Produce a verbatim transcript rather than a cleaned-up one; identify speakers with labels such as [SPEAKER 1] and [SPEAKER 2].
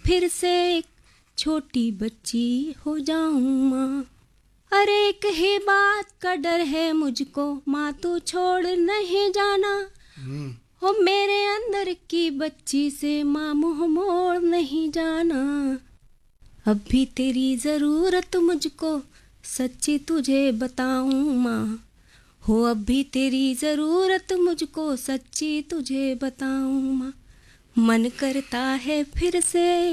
[SPEAKER 1] फिर से एक छोटी बच्ची हो जाऊं माँ। अरे एक ही बात का डर है मुझको, माँ तू छोड़ नहीं जाना। हो मेरे अंदर की बच्ची से माँ मुँह मोड़ नहीं जाना। अब भी तेरी ज़रूरत मुझको सच्ची तुझे बताऊं माँ। हो अब भी तेरी ज़रूरत मुझको सच्ची तुझे बताऊं माँ। मन करता है फिर से